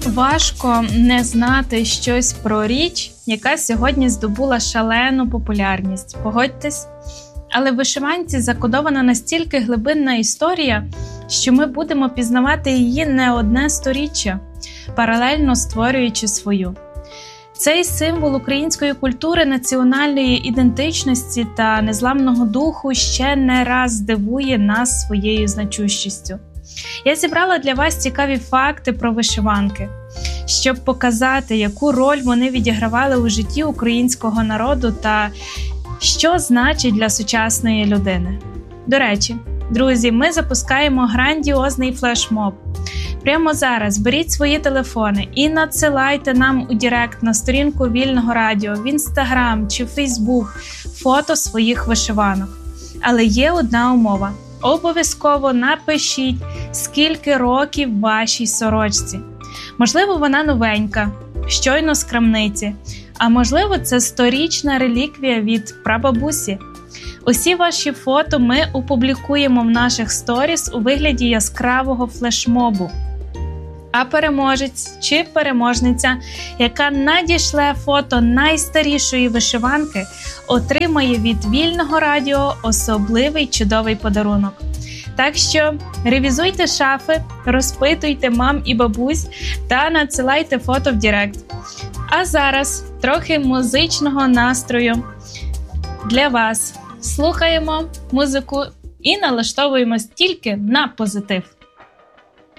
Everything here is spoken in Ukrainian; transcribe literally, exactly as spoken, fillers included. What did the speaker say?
важко не знати щось про річ, яка сьогодні здобула шалену популярність. Погодьтесь? Але в вишиванці закодована настільки глибинна історія, що ми будемо пізнавати її не одне сторіччя, паралельно створюючи свою. Цей символ української культури, національної ідентичності та незламного духу ще не раз здивує нас своєю значущістю. Я зібрала для вас цікаві факти про вишиванки, щоб показати, яку роль вони відігравали у житті українського народу та що значить для сучасної людини. До речі, друзі, ми запускаємо грандіозний флешмоб. Прямо зараз беріть свої телефони і надсилайте нам у Директ на сторінку Вільного Радіо, в Інстаграм чи Фейсбук фото своїх вишиванок. Але є одна умова. Обов'язково напишіть, скільки років вашій сорочці. Можливо, вона новенька, щойно з крамниці, а можливо, це сторічна реліквія від прабабусі. Усі ваші фото ми опублікуємо в наших сторіс у вигляді яскравого флешмобу. А переможець чи переможниця, яка надішле фото найстарішої вишиванки, отримає від Вільного Радіо особливий чудовий подарунок. Так що ревізуйте шафи, розпитуйте мам і бабусь та надсилайте фото в Директ. А зараз трохи музичного настрою для вас. Слухаємо музику і налаштовуємось тільки на позитив.